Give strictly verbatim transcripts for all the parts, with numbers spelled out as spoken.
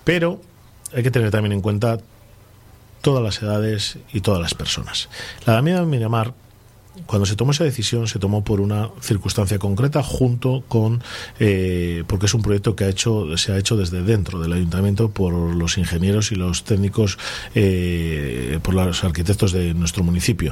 Pero hay que tener también en cuenta todas las edades y todas las personas. La Alameda de Miramar, cuando se tomó esa decisión, se tomó por una circunstancia concreta, junto con eh, porque es un proyecto que ha hecho se ha hecho desde dentro del ayuntamiento por los ingenieros y los técnicos, eh, por los arquitectos de nuestro municipio,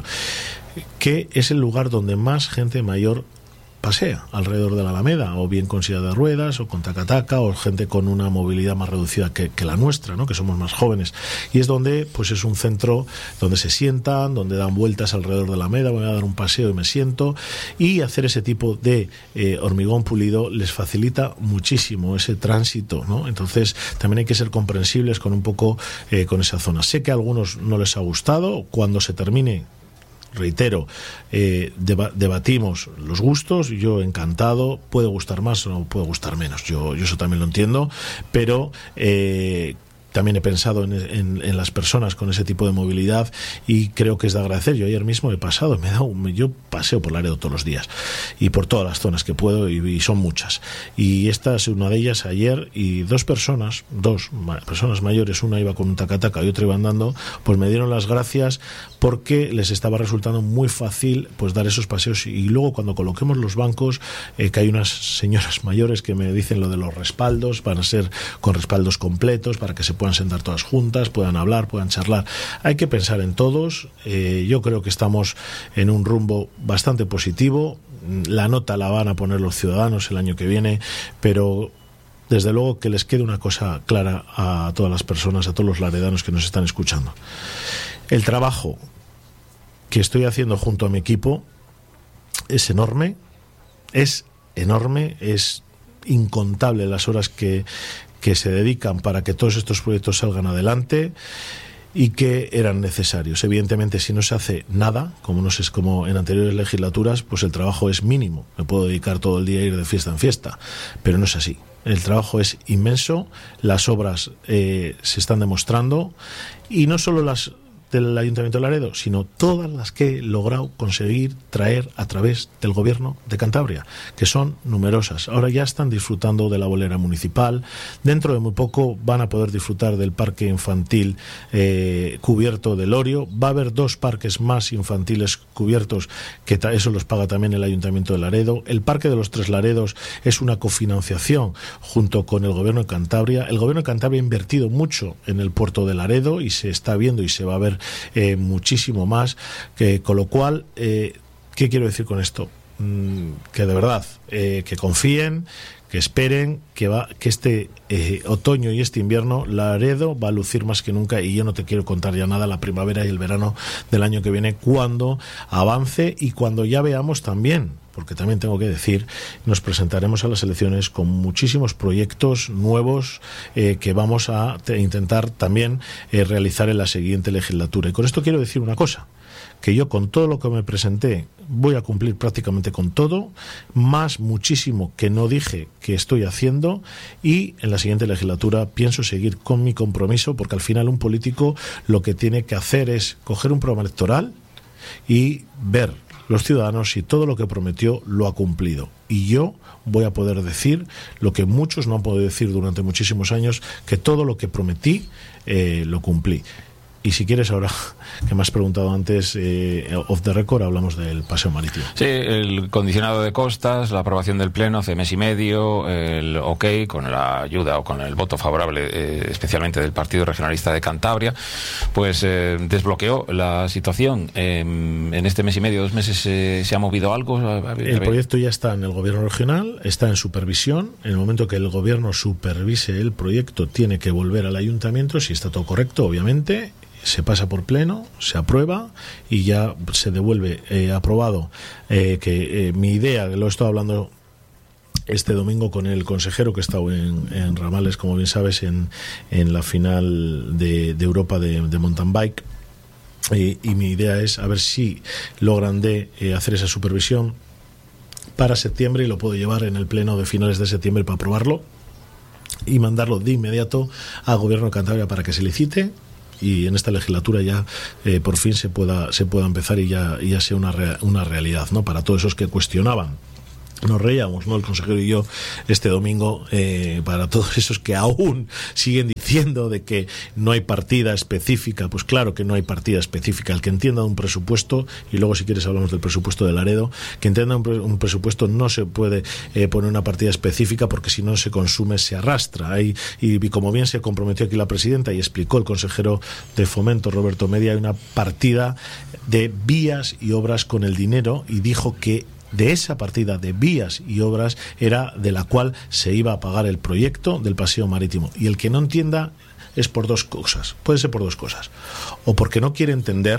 que es el lugar donde más gente mayor pasea alrededor de la Alameda, o bien con silla de ruedas o con tacataca, o gente con una movilidad más reducida que, que la nuestra, ¿no? Que somos más jóvenes, y es donde pues es un centro donde se sientan, donde dan vueltas alrededor de la Alameda. Voy a dar un paseo y me siento, y hacer ese tipo de eh, hormigón pulido les facilita muchísimo ese tránsito, ¿no? Entonces también hay que ser comprensibles con un poco eh, con esa zona. Sé que a algunos no les ha gustado. Cuando se termine, reitero, eh, deba- debatimos los gustos. Yo encantado, puede gustar más o puede gustar menos, yo, yo eso también lo entiendo, pero eh, también he pensado en, en, en las personas con ese tipo de movilidad, y creo que es de agradecer. Yo ayer mismo he pasado, me he dado, yo paseo por Laredo todos los días y por todas las zonas que puedo, y, y son muchas, y esta es una de ellas ayer, y dos personas, dos ma- personas mayores, una iba con un tacataca y otra iba andando, pues me dieron las gracias porque les estaba resultando muy fácil pues dar esos paseos. Y luego, cuando coloquemos los bancos, eh, que hay unas señoras mayores que me dicen lo de los respaldos, van a ser con respaldos completos para que se puedan sentar todas juntas, puedan hablar, puedan charlar. Hay que pensar en todos. Eh, yo creo que estamos en un rumbo bastante positivo. La nota la van a poner los ciudadanos el año que viene, pero desde luego que les quede una cosa clara a todas las personas, a todos los laredanos que nos están escuchando. El trabajo que estoy haciendo junto a mi equipo es enorme, es enorme, es incontable las horas que, que se dedican para que todos estos proyectos salgan adelante, y que eran necesarios. Evidentemente, si no se hace nada, como no sé, es como en anteriores legislaturas, pues el trabajo es mínimo. Me puedo dedicar todo el día a ir de fiesta en fiesta, pero no es así. El trabajo es inmenso, las obras eh, se están demostrando, y no solo las del Ayuntamiento de Laredo, sino todas las que he logrado conseguir traer a través del Gobierno de Cantabria, que son numerosas. Ahora ya están disfrutando de la bolera municipal. Dentro de muy poco van a poder disfrutar del parque infantil eh, cubierto del Orio. Va a haber dos parques más infantiles cubiertos, que eso los paga también el Ayuntamiento de Laredo. El Parque de los Tres Laredos es una cofinanciación junto con el Gobierno de Cantabria. El Gobierno de Cantabria ha invertido mucho en el puerto de Laredo, y se está viendo y se va a ver Eh, muchísimo más, que, con lo cual, eh, ¿qué quiero decir con esto? Mm, que de verdad, eh, que confíen, que esperen, que va, que este eh, otoño y este invierno Laredo va a lucir más que nunca, y yo no te quiero contar ya nada la primavera y el verano del año que viene, cuando avance y cuando ya veamos también, porque también tengo que decir, nos presentaremos a las elecciones con muchísimos proyectos nuevos eh, que vamos a te, intentar también eh, realizar en la siguiente legislatura. Y con esto quiero decir una cosa, que yo con todo lo que me presenté voy a cumplir prácticamente con todo, más muchísimo que no dije que estoy haciendo, y en la siguiente legislatura pienso seguir con mi compromiso, porque al final un político lo que tiene que hacer es coger un programa electoral y ver los ciudadanos si todo lo que prometió lo ha cumplido. Y yo voy a poder decir lo que muchos no han podido decir durante muchísimos años, que todo lo que prometí eh, lo cumplí. Y si quieres, ahora que me has preguntado antes, eh, off the record, hablamos del paseo marítimo. Sí, el condicionado de costas, la aprobación del Pleno hace mes y medio, el ok, con la ayuda o con el voto favorable, eh, especialmente del Partido Regionalista de Cantabria, pues eh, desbloqueó la situación. Eh, en este mes y medio, dos meses, eh, ¿se ha movido algo? A ver, el proyecto ya está en el Gobierno regional, está en supervisión. En el momento que el Gobierno supervise el proyecto, tiene que volver al Ayuntamiento, si está todo correcto, obviamente. Se pasa por pleno, se aprueba y ya se devuelve eh, aprobado. Eh, que eh, mi idea, lo he estado hablando este domingo con el consejero, que he estado en, en Ramales, como bien sabes, en, en la final de, de Europa de, de mountain bike. Eh, y mi idea es a ver si logran de eh, hacer esa supervisión para septiembre, y lo puedo llevar en el pleno de finales de septiembre para aprobarlo y mandarlo de inmediato al Gobierno de Cantabria para que se licite, y en esta legislatura ya eh, por fin se pueda se pueda empezar y ya, y ya sea una, rea, una realidad, ¿no? Para todos esos que cuestionaban Nos reíamos, ¿no?, el consejero y yo este domingo, eh, para todos esos que aún siguen diciendo de que no hay partida específica. Pues claro que no hay partida específica. El que entienda un presupuesto, y luego si quieres hablamos del presupuesto de Laredo, que entienda un, pre un presupuesto, no se puede eh, poner una partida específica, porque si no se consume, se arrastra. Hay, y, y como bien se comprometió aquí la presidenta y explicó el consejero de Fomento, Roberto Media, hay una partida de vías y obras con el dinero, y dijo que de esa partida de vías y obras era de la cual se iba a pagar el proyecto del paseo marítimo. Y el que no entienda es por dos cosas, puede ser por dos cosas: o porque no quiere entender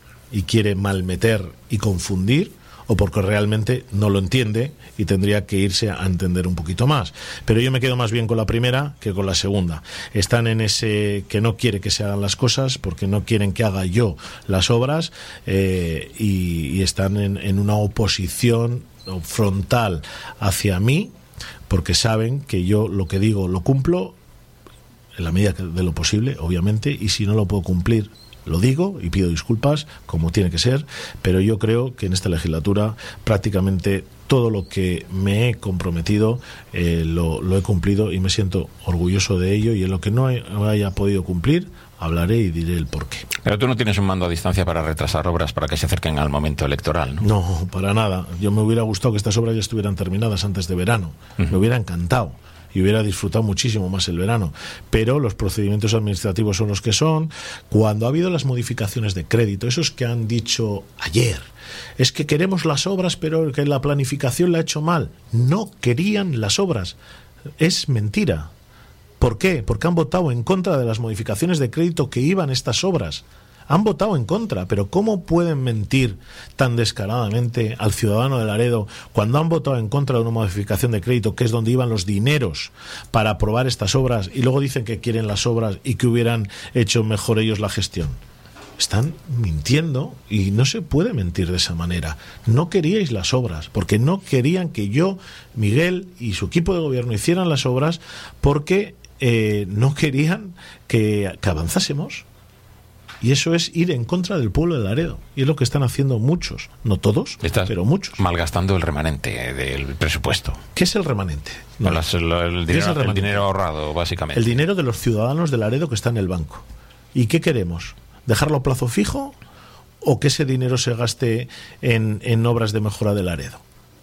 y quiere malmeter y confundir, o porque realmente no lo entiende y tendría que irse a entender un poquito más. Pero yo me quedo más bien con la primera que con la segunda. Están en ese que no quiere que se hagan las cosas porque no quieren que haga yo las obras, eh, y, y están en, en una oposición frontal hacia mí, porque saben que yo lo que digo lo cumplo en la medida de lo posible, obviamente, y si no lo puedo cumplir, lo digo y pido disculpas, como tiene que ser. Pero yo creo que en esta legislatura prácticamente todo lo que me he comprometido eh, lo, lo he cumplido, y me siento orgulloso de ello, y en lo que no haya podido cumplir hablaré y diré el porqué. Pero tú no tienes un mando a distancia para retrasar obras para que se acerquen al momento electoral, ¿no? No, para nada. Yo me hubiera gustado que estas obras ya estuvieran terminadas antes de verano. Uh-huh. Me hubiera encantado y hubiera disfrutado muchísimo más el verano, pero los procedimientos administrativos son los que son. Cuando ha habido las modificaciones de crédito, esos que han dicho ayer, es que queremos las obras pero que la planificación la ha hecho mal, no querían las obras, es mentira. ¿Por qué? Porque han votado en contra de las modificaciones de crédito que iban estas obras. Han votado en contra, pero ¿cómo pueden mentir tan descaradamente al ciudadano de Laredo cuando han votado en contra de una modificación de crédito, que es donde iban los dineros para aprobar estas obras, y luego dicen que quieren las obras y que hubieran hecho mejor ellos la gestión? Están mintiendo, y no se puede mentir de esa manera. No queríais las obras, porque no querían que yo, Miguel y su equipo de gobierno hicieran las obras, porque eh, no querían que, que avanzásemos. Y eso es ir en contra del pueblo de Laredo. Y es lo que están haciendo muchos, no todos, Estás pero muchos. Malgastando el remanente del presupuesto. ¿Qué es el remanente? No, no, las, el, el, dinero, el, remanente? el dinero ahorrado, básicamente. El dinero de los ciudadanos de Laredo que está en el banco. ¿Y qué queremos? ¿Dejarlo a plazo fijo o que ese dinero se gaste en, en obras de mejora de Laredo?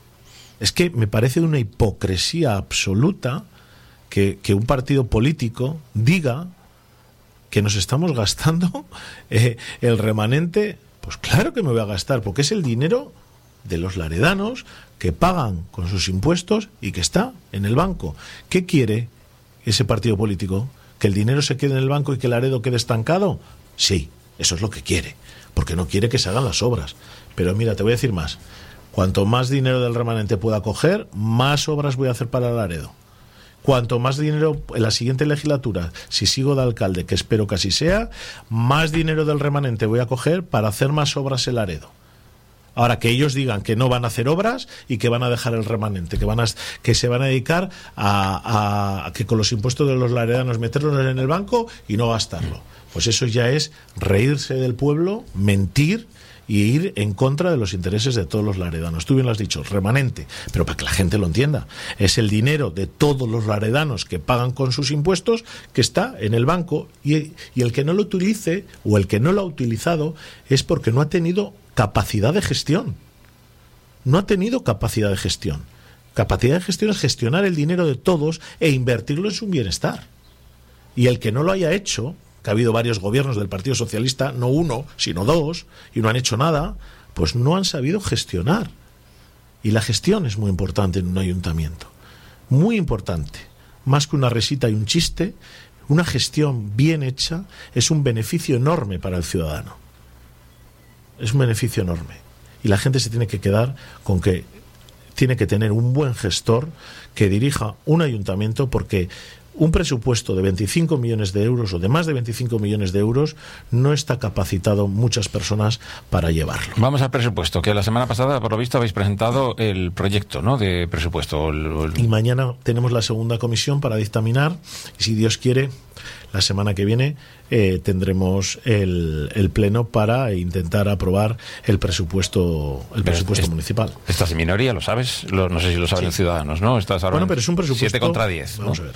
Es que me parece una hipocresía absoluta que, que un partido político diga que nos estamos gastando eh, el remanente. Pues claro que me voy a gastar, porque es el dinero de los laredanos que pagan con sus impuestos y que está en el banco. ¿Qué quiere ese partido político? ¿Que el dinero se quede en el banco y que Laredo quede estancado? Sí, eso es lo que quiere, porque no quiere que se hagan las obras. Pero mira, te voy a decir más. Cuanto más dinero del remanente pueda coger, más obras voy a hacer para Laredo. Cuanto más dinero en la siguiente legislatura, si sigo de alcalde, que espero que así sea, más dinero del remanente voy a coger para hacer más obras en Laredo. Ahora, que ellos digan que no van a hacer obras y que van a dejar el remanente, que van a, que se van a dedicar a, a, a que con los impuestos de los laredanos meterlos en el banco y no gastarlo. Pues eso ya es reírse del pueblo, mentir y ir en contra de los intereses de todos los laredanos. Tú bien lo has dicho, remanente, pero para que la gente lo entienda, es el dinero de todos los laredanos que pagan con sus impuestos que está en el banco, y, y el que no lo utilice o el que no lo ha utilizado es porque no ha tenido capacidad de gestión. No ha tenido capacidad de gestión. Capacidad de gestión es gestionar el dinero de todos e invertirlo en su bienestar. Y el que no lo haya hecho, que ha habido varios gobiernos del Partido Socialista, no uno, sino dos, y no han hecho nada, pues no han sabido gestionar. Y la gestión es muy importante en un ayuntamiento. Muy importante. Más que una risita y un chiste, una gestión bien hecha es un beneficio enorme para el ciudadano. Es un beneficio enorme. Y la gente se tiene que quedar con que tiene que tener un buen gestor que dirija un ayuntamiento, porque un presupuesto de veinticinco millones de euros o de más de veinticinco millones de euros no está capacitado muchas personas para llevarlo. Vamos al presupuesto, que la semana pasada, por lo visto, habéis presentado el proyecto, ¿no?, de presupuesto. El, el... Y mañana tenemos la segunda comisión para dictaminar, y si Dios quiere, la semana que viene eh, tendremos el, el pleno para intentar aprobar el presupuesto el pero presupuesto es, municipal. Estás en minoría, ¿lo sabes? Lo, no sé si lo saben sí. los ciudadanos, ¿no? Estás ahora bueno, pero es un presupuesto... siete contra diez, ¿no? Vamos a ver.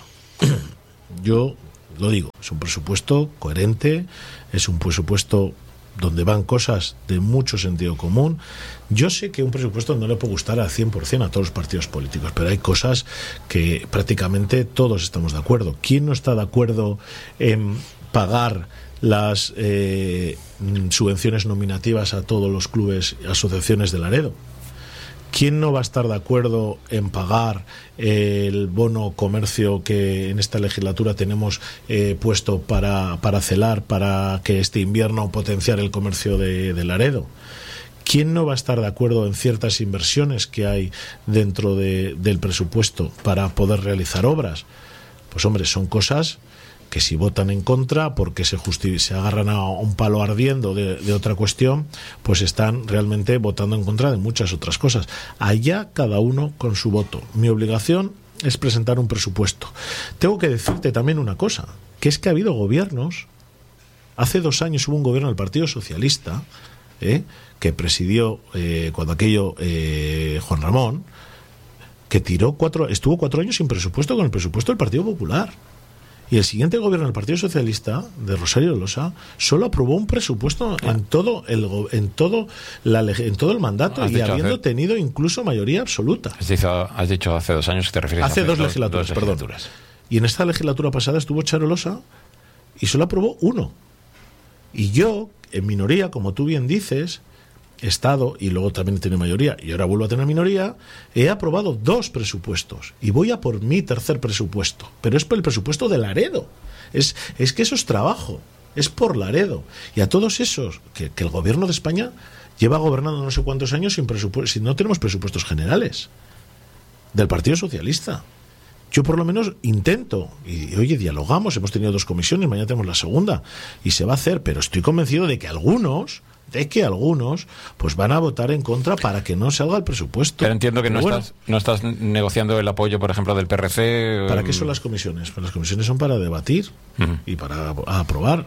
Yo lo digo, es un presupuesto coherente, es un presupuesto donde van cosas de mucho sentido común. Yo sé que un presupuesto no le puede gustar al cien por ciento a todos los partidos políticos, pero hay cosas que prácticamente todos estamos de acuerdo. ¿Quién no está de acuerdo en pagar las eh, subvenciones nominativas a todos los clubes y asociaciones de Laredo? ¿Quién no va a estar de acuerdo en pagar el bono comercio que en esta legislatura tenemos eh, puesto para, para celar, para que este invierno potenciar el comercio de, de Laredo? ¿Quién no va a estar de acuerdo en ciertas inversiones que hay dentro de, del presupuesto para poder realizar obras? Pues hombre, son cosas que si votan en contra porque se, justi- se agarran a un palo ardiendo de, de otra cuestión, pues están realmente votando en contra de muchas otras cosas. Allá cada uno con su voto. Mi obligación es presentar un presupuesto. Tengo que decirte también una cosa, que es que ha habido gobiernos, hace dos años hubo un gobierno del Partido Socialista, ¿eh? que presidió eh, cuando aquello eh, Juan Ramón, que tiró cuatro, estuvo cuatro años sin presupuesto con el presupuesto del Partido Popular. Y el siguiente gobierno del Partido Socialista, de Rosario Losa, solo aprobó un presupuesto ah. en todo el en todo la en todo el mandato y habiendo hace... tenido incluso mayoría absoluta. Has dicho, has dicho hace dos años que te refieres hace a hace dos, dos legislaturas, dos perdón. legislaturas. Y en esta legislatura pasada estuvo Charo Losa y solo aprobó uno. Y yo, en minoría, como tú bien dices, he estado, y luego también he tenido mayoría, y ahora vuelvo a tener minoría, he aprobado dos presupuestos, y voy a por mi tercer presupuesto, pero es por el presupuesto de Laredo, es, es que eso es trabajo, es por Laredo, y a todos esos, que, que el gobierno de España lleva gobernando no sé cuántos años sin presupuesto, si no tenemos presupuestos generales, del Partido Socialista. Yo por lo menos intento, y oye, dialogamos, hemos tenido dos comisiones, mañana tenemos la segunda, y se va a hacer, pero estoy convencido de que algunos... de que algunos pues van a votar en contra para que no salga el presupuesto. Pero entiendo que Pero no, bueno, estás, no estás negociando el apoyo, por ejemplo, del P R C. ¿Para qué son las comisiones? Pues las comisiones son para debatir uh-huh. y para aprobar.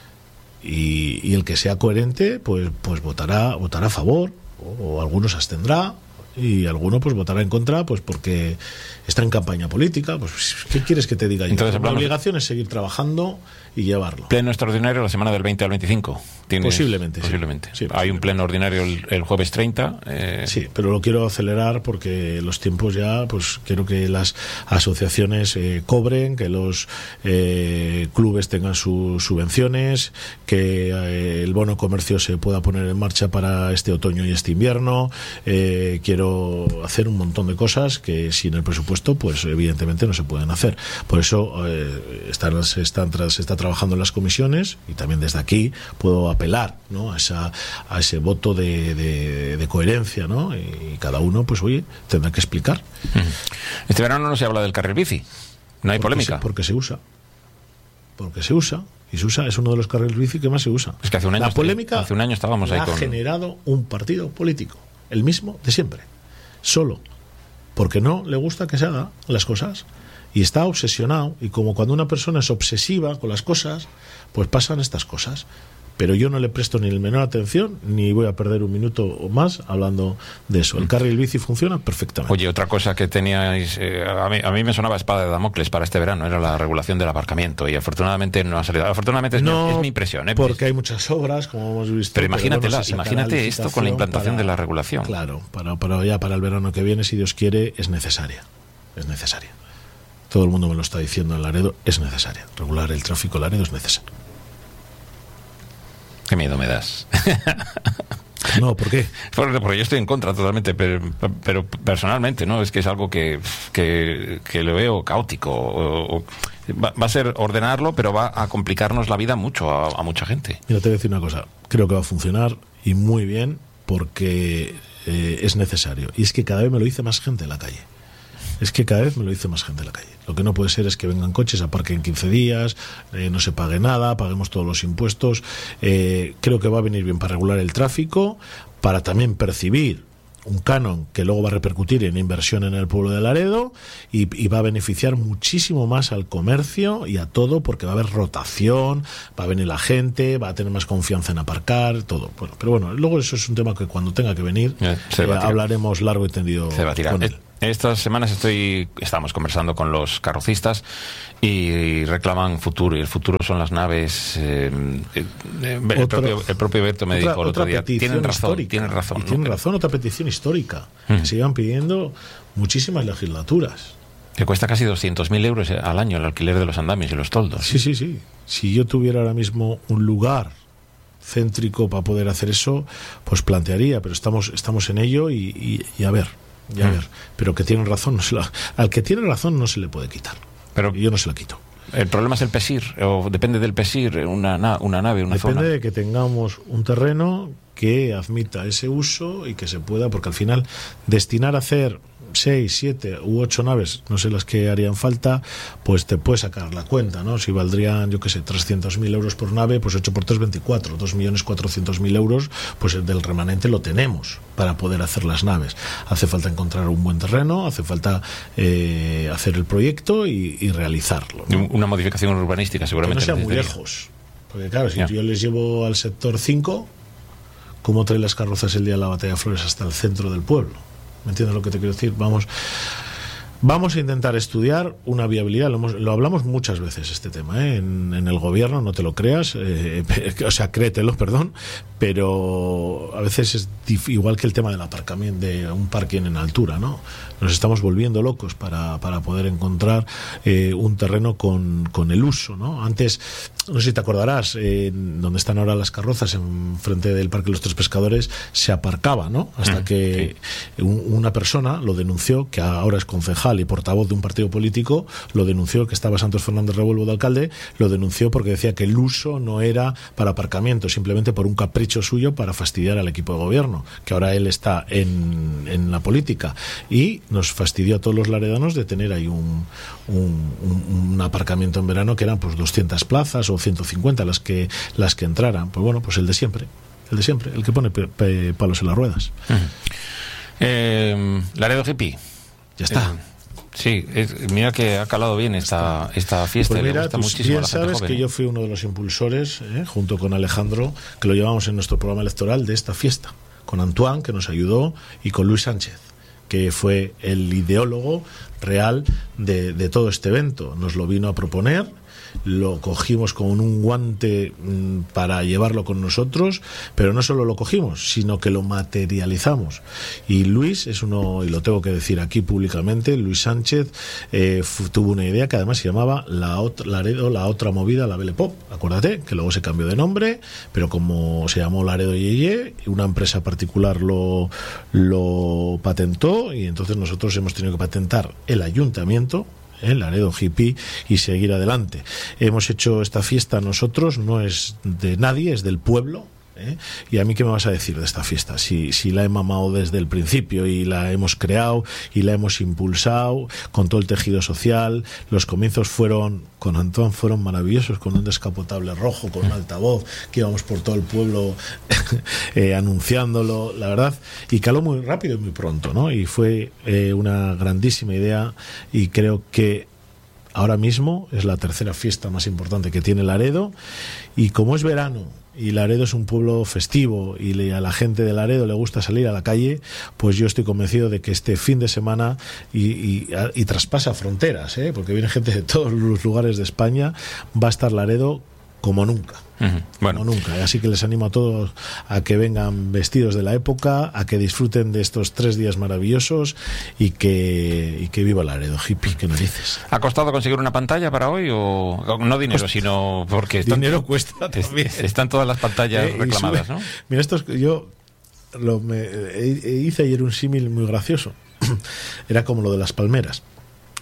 Y, y el que sea coherente, pues, pues votará, votará a favor, o, o algunos abstendrá, y alguno pues votará en contra, pues porque está en campaña política. Pues ¿qué quieres que te diga yo? Entonces, la obligación es seguir trabajando y llevarlo. Pleno extraordinario la semana del veinte al veinticinco. Posiblemente. Posiblemente. Sí, sí, hay un pleno ordinario el, el jueves treinta. Eh... Sí, pero lo quiero acelerar porque los tiempos ya, pues quiero que las asociaciones eh, cobren, que los eh, clubes tengan sus subvenciones, que eh, el bono comercio se pueda poner en marcha para este otoño y este invierno. Eh, quiero hacer un montón de cosas que sin el presupuesto, pues evidentemente no se pueden hacer. Por eso eh, están, se, están, se está trabajando en las comisiones y también desde aquí puedo apelar, ¿no?, a, esa, a ese voto de, de, de coherencia, ¿no? Y cada uno, pues oye, tendrá que explicar. Este verano no se habla del carril bici, no hay porque polémica. Se, porque se usa. Porque se usa. Y se usa, es uno de los carriles bici que más se usa. Es que hace un año, la polémica hace un año estábamos ahí ha con... generado un partido político, el mismo de siempre, solo, porque no le gusta que se hagan las cosas. Y está obsesionado, y como cuando una persona es obsesiva con las cosas, pues pasan estas cosas. Pero yo no le presto ni el menor atención, ni voy a perder un minuto o más hablando de eso. El carril bici funciona perfectamente. Oye, otra cosa que teníais, eh, a, mí, a mí me sonaba espada de Damocles para este verano, era la regulación del aparcamiento, y afortunadamente no ha salido. Afortunadamente es, no, mi, es mi impresión. ¿eh? Porque hay muchas obras, como hemos visto. Pero imagínate, pero bueno, la, imagínate esto con la implantación para, de la regulación. Claro, para, para ya para el verano que viene, si Dios quiere, es necesaria. Es necesaria. Todo el mundo me lo está diciendo en Laredo, es necesaria. Regular el tráfico en Laredo es necesario. Qué miedo me das. No, ¿por qué? Porque, porque yo estoy en contra totalmente, pero, pero personalmente, ¿no? Es que es algo que, que, que lo veo caótico. O, o, va, va a ser ordenarlo, pero va a complicarnos la vida mucho a, a mucha gente. Mira, te voy a decir una cosa. Creo que va a funcionar y muy bien porque eh, es necesario. Y es que cada vez me lo dice más gente en la calle. es que cada vez me lo dice más gente en la calle. Lo que no puede ser es que vengan coches, aparquen quince días, eh, no se pague nada, paguemos todos los impuestos. Eh, creo que va a venir bien para regular el tráfico, para también percibir un canon que luego va a repercutir en inversión en el pueblo de Laredo y, y va a beneficiar muchísimo más al comercio y a todo, porque va a haber rotación, va a venir la gente, va a tener más confianza en aparcar, todo. Bueno, pero bueno, luego eso es un tema que cuando tenga que venir eh, eh, hablaremos largo y tendido con él. Estas semanas estoy, estamos conversando con los carrocistas y reclaman futuro, y el futuro son las naves. Eh, eh, el, Otro, propio, el propio Berto me otra, dijo el otro día, tienen razón, tienen razón. Y tienen razón, otra petición histórica, mm. que se iban pidiendo muchísimas legislaturas. Que cuesta casi doscientos mil euros al año el alquiler de los andamios y los toldos. Sí, sí, sí. Si yo tuviera ahora mismo un lugar céntrico para poder hacer eso, pues plantearía, pero estamos, estamos en ello y, y, y a ver. Ya mm. ver, pero que tienen razón, no se la, al que tiene razón no se le puede quitar. Pero yo no se la quito. El problema es el PESIR, o depende del PESIR, una, una nave, una depende zona. Depende de que tengamos un terreno que admita ese uso y que se pueda, porque al final destinar a hacer seis, siete u ocho naves, no sé las que harían falta, pues te puedes sacar la cuenta, ¿no? Si valdrían, yo qué sé, trescientos mil euros por nave, pues ocho por tres, veinticuatro, dos millones cuatrocientos mil euros, pues el del remanente lo tenemos para poder hacer las naves. Hace falta encontrar un buen terreno, hace falta eh, hacer el proyecto y, y realizarlo, ¿no? Una modificación urbanística seguramente. Que no sea muy lejos, porque claro, si yeah. yo les llevo al sector cinco, ¿cómo traen las carrozas el día de la Batalla de Flores hasta el centro del pueblo? ¿Me entiendes lo que te quiero decir? Vamos, vamos a intentar estudiar una viabilidad. Lo, hemos, lo hablamos muchas veces este tema, ¿eh? en, en el gobierno, no te lo creas, eh, o sea, créetelo, perdón, pero a veces es dif- igual que el tema del aparcamiento, de un parking en altura, ¿no? Nos estamos volviendo locos para, para poder encontrar eh, un terreno con, con el uso, ¿no? Antes, no sé si te acordarás, eh, donde están ahora las carrozas, en frente del Parque de los Tres Pescadores, se aparcaba, ¿no? Hasta mm, que sí. un, una persona lo denunció, que ahora es concejal y portavoz de un partido político, lo denunció, que estaba Santos Fernández Revuelvo de alcalde, lo denunció porque decía que el uso no era para aparcamiento, simplemente por un capricho suyo para fastidiar al equipo de gobierno, que ahora él está en, en la política, y nos fastidió a todos los laredanos de tener ahí un, un, un, un aparcamiento en verano que eran pues doscientas plazas o ciento cincuenta las que las que entraran. Pues bueno, pues el de siempre, el de siempre, el que pone pe, pe, palos en las ruedas. Uh-huh. eh, Laredo Hippie. Ya está. Eh, sí, es, mira que ha calado bien esta, esta fiesta. Pues mira, le gusta tú muchísimo bien a la gente sabes joven, que ¿eh? yo fui uno de los impulsores, ¿eh? junto con Alejandro, que lo llevamos en nuestro programa electoral de esta fiesta, con Antoine, que nos ayudó, y con Luis Sánchez, que fue el ideólogo real de, de todo este evento. Nos lo vino a proponer, lo cogimos con un guante mmm, para llevarlo con nosotros, pero no solo lo cogimos, sino que lo materializamos. Y Luis es uno, y lo tengo que decir aquí públicamente, Luis Sánchez eh, f- tuvo una idea que además se llamaba la ot- Laredo, la otra movida, la Belle Pop. Acuérdate que luego se cambió de nombre, pero como se llamó Laredo Yeye, una empresa particular lo, lo patentó, y entonces nosotros hemos tenido que patentar el ayuntamiento, el Laredo Hippie, y seguir adelante. Hemos hecho esta fiesta nosotros, no es de nadie, es del pueblo, ¿eh? Y a mí, ¿qué me vas a decir de esta fiesta? Si, si la he mamado desde el principio y la hemos creado y la hemos impulsado con todo el tejido social. Los comienzos fueron, con Antón, fueron maravillosos, con un descapotable rojo, con un altavoz, que íbamos por todo el pueblo eh, anunciándolo, la verdad, y caló muy rápido y muy pronto, ¿no? Y fue eh, una grandísima idea, y creo que ahora mismo es la tercera fiesta más importante que tiene Laredo, y como es verano y Laredo es un pueblo festivo y a la gente de Laredo le gusta salir a la calle, pues yo estoy convencido de que este fin de semana y, y, y traspasa fronteras, ¿eh? Porque viene gente de todos los lugares de España, va a estar Laredo como nunca. Uh-huh. Bueno. Como nunca. Así que les animo a todos a que vengan vestidos de la época, a que disfruten de estos tres días maravillosos, y que, y que viva Laredo Hippie, que narices. ¿Ha costado conseguir una pantalla para hoy? O no dinero, sino porque están, dinero cuesta también. Están todas las pantallas eh, reclamadas, ¿no? Mira, esto es, yo lo, me, hice ayer un símil muy gracioso. Era como lo de las palmeras.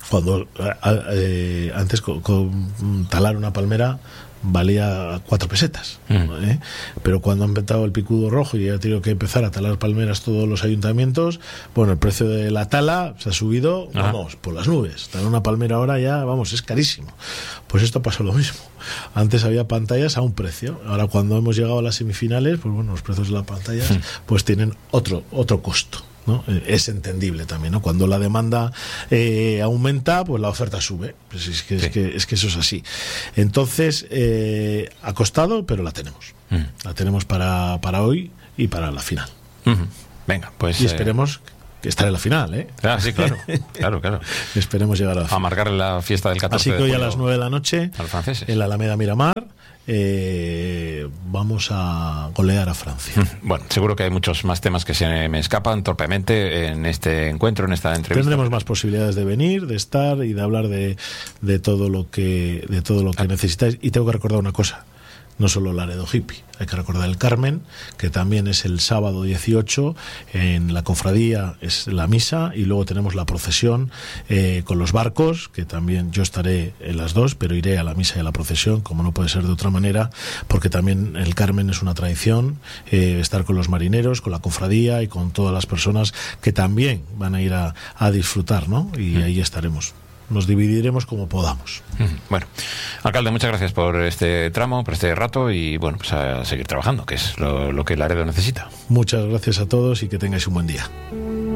Cuando eh, antes con, con talar una palmera valía cuatro pesetas, mm. ¿eh? Pero cuando han inventado el picudo rojo y ha tenido que empezar a talar palmeras todos los ayuntamientos, bueno, el precio de la tala se ha subido, Ajá. vamos, por las nubes. Talar una palmera ahora ya, vamos, es carísimo. Pues esto pasó lo mismo. Antes había pantallas a un precio. Ahora cuando hemos llegado a las semifinales, pues bueno, los precios de las pantallas mm. pues tienen otro otro costo, ¿no? Es entendible también, ¿no? Cuando la demanda eh, aumenta, pues la oferta sube. Pues es, que, sí. es, que, es que eso es así. Entonces, eh, ha costado, pero la tenemos. Mm. La tenemos para, para hoy y para la final. Mm-hmm. Venga, pues... Y esperemos... Eh... estar en la final, ¿eh? Ah, sí, claro, claro, claro. Esperemos llegar a la final. A marcar la fiesta del catorce Así que de hoy a las nueve de la noche, a los franceses, en la Alameda Miramar, eh, vamos a golear a Francia. Bueno, seguro que hay muchos más temas que se me escapan torpemente en este encuentro, en esta entrevista. Tendremos más posibilidades de venir, de estar y de hablar de, de todo lo que, de todo lo que ah. necesitáis. Y tengo que recordar una cosa. No solo Laredo Hippie, hay que recordar el Carmen, que también es el sábado dieciocho, en la cofradía es la misa, y luego tenemos la procesión eh, con los barcos, que también yo estaré en las dos, pero iré a la misa y a la procesión, como no puede ser de otra manera, porque también el Carmen es una tradición, eh, estar con los marineros, con la cofradía y con todas las personas que también van a ir a, a disfrutar, ¿no? Y mm. ahí estaremos. Nos dividiremos como podamos. Bueno, alcalde, muchas gracias por este tramo, por este rato, y bueno, pues a seguir trabajando, que es lo, lo que Laredo necesita. Muchas gracias a todos y que tengáis un buen día.